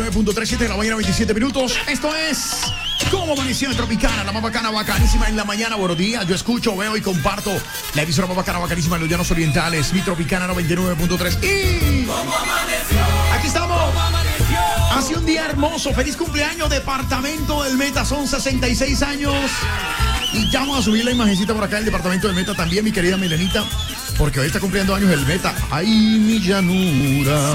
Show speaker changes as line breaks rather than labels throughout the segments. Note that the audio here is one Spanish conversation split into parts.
99.37 de la mañana, 27 minutos. Esto es Como Amaneció en Tropicana, la más bacana, bacanísima en la mañana. Buenos días, yo escucho, veo y comparto la emisora más bacana, bacanísima en los Llanos Orientales, mi Tropicana 99.3. Y aquí estamos. Hace un día hermoso, feliz cumpleaños, departamento del Meta, son 66 años. Y ya vamos a subir la imagencita por acá del departamento del Meta también, mi querida Milenita, porque hoy está cumpliendo años el Meta. ¡Ay, mi llanura!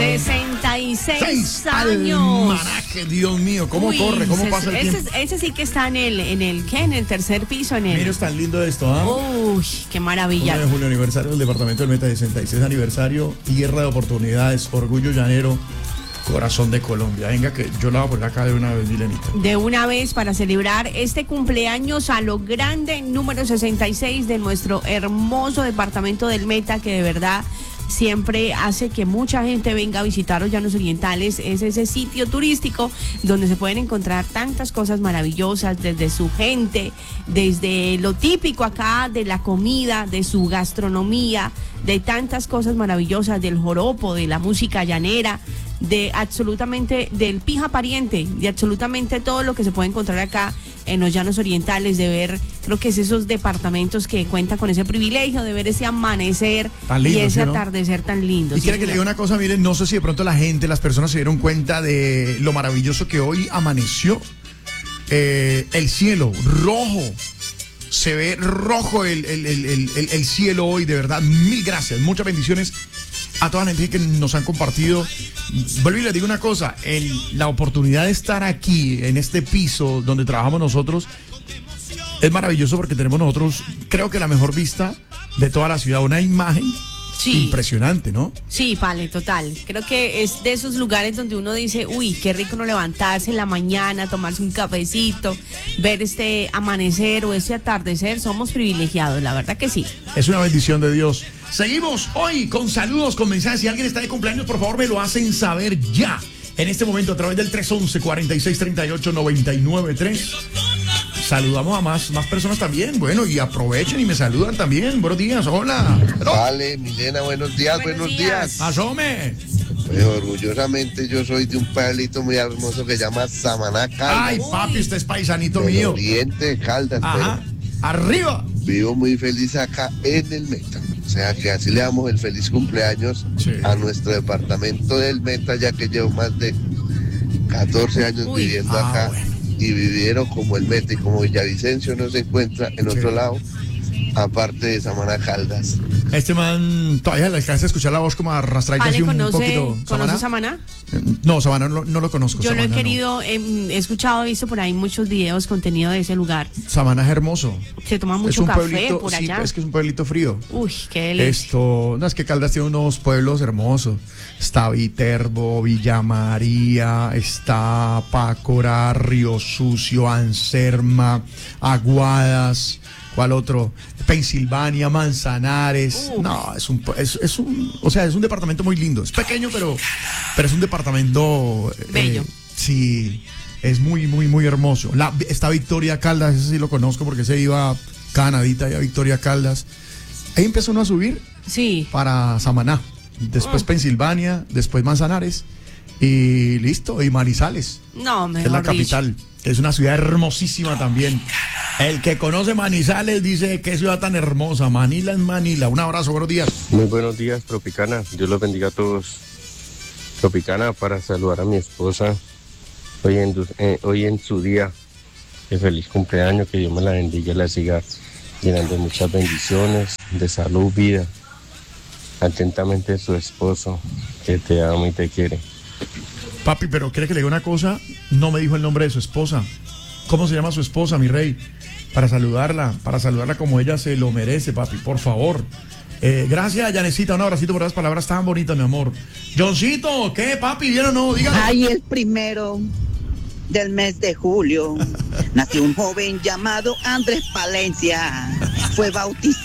66 años.
Almanaque, Dios mío, ¿cómo corre? ¿Cómo pasa el tiempo?
Ese sí que está en el tercer piso.
Mira, es tan lindo esto, ¿ah?
Uy, qué maravilla.
1 de julio, aniversario del departamento del Meta, 66 aniversario, tierra de oportunidades, orgullo llanero, corazón de Colombia. Venga, que yo la voy a poner acá de una vez, Milenita.
De una vez para celebrar este cumpleaños a lo grande, número 66 de nuestro hermoso departamento del Meta, que de verdad siempre hace que mucha gente venga a visitar los Llanos Orientales. Es ese sitio turístico donde se pueden encontrar tantas cosas maravillosas, desde su gente, desde lo típico acá de la comida, de su gastronomía, de tantas cosas maravillosas, del joropo, de la música llanera, de absolutamente, del pija pariente, de absolutamente todo lo que se puede encontrar acá en los Llanos Orientales, de ver, creo que es esos departamentos que cuentan con ese privilegio de ver ese amanecer lindo, y ese atardecer tan lindo.
Y quiere que le diga una cosa, miren, no sé si de pronto la gente, las personas se dieron cuenta de lo maravilloso que hoy amaneció. El cielo rojo, se ve rojo el cielo hoy, de verdad, mil gracias, muchas bendiciones a toda la gente que nos han compartido. Vuelvo y les digo una cosa, la oportunidad de estar aquí, en este piso donde trabajamos nosotros, es maravilloso porque tenemos nosotros, creo que la mejor vista de toda la ciudad, una imagen impresionante, ¿no?
Sí, vale, total. Creo que es de esos lugares donde uno dice, uy, qué rico no levantarse en la mañana, tomarse un cafecito, ver este amanecer o este atardecer. Somos privilegiados, la verdad que sí.
Es una bendición de Dios. Seguimos hoy con saludos, con mensajes. Si alguien está de cumpleaños, por favor, me lo hacen saber ya. En este momento, a través del 311-4638-993. Saludamos a más personas también. Bueno, y aprovechen y me saludan también. Buenos días, hola.
Vale, Milena, buenos días.
Asome.
Pues orgullosamente yo soy de un pueblito muy hermoso que se llama Samaná, Caldas.
Ay, papi, usted es paisanito
del
mío.
oriente de Caldas.
Ajá, arriba.
Vivo muy feliz acá en el Meta. O sea que así le damos el feliz cumpleaños a nuestro departamento del Meta, ya que llevo más de 14 años viviendo acá.
Bueno.
Y vivieron como el Meta, y como Villavicencio no se encuentra en otro lado, aparte de Samaná, Caldas.
Este man todavía le alcanza a escuchar la voz como arrastradita así un poquito.
¿Conoce Samaná?
No, Samaná no lo conozco.
Yo
Samaná,
lo he querido, he escuchado, he visto por ahí muchos videos, contenido de ese lugar.
Samaná es hermoso.
Se toma mucho café por allá.
Sí, es que es un pueblito frío.
Uy, qué delicia.
No, es que Caldas tiene unos pueblos hermosos. Está Viterbo, Villa María, está Pácora, Río Sucio, Anserma, Aguadas. ¿Cuál otro? Pensilvania, Manzanares. No, es un departamento muy lindo. Es pequeño, pero es un departamento
bello.
Sí, es muy, muy, muy hermoso. Está Victoria Caldas, ese sí lo conozco porque se iba Canadita y a Victoria Caldas. Ahí empezó uno a subir para Samaná. Después Pensilvania, después Manzanares y listo, y Manizales.
No, mejor
es la capital. Es una ciudad hermosísima también. El que conoce Manizales dice qué ciudad tan hermosa. Manila es Manila. Un abrazo, buenos días.
Muy buenos días, Tropicana. Dios los bendiga a todos. Tropicana, para saludar a mi esposa hoy en su día. Que feliz cumpleaños, que Dios me la bendiga y la siga llenando de muchas bendiciones, de salud, vida. Atentamente su esposo, que te ama y te quiere.
Papi, pero ¿quiere que le diga una cosa? No me dijo el nombre de su esposa. ¿Cómo se llama su esposa, mi rey? Para saludarla como ella se lo merece, papi, por favor. Gracias, Yanecita, un abracito por esas palabras tan bonitas, mi amor. Johncito, ¿qué, papi? ¿Bien o no? Dígame.
Ay, el primero del mes de julio nació un joven llamado Andrés Palencia. Fue bautizado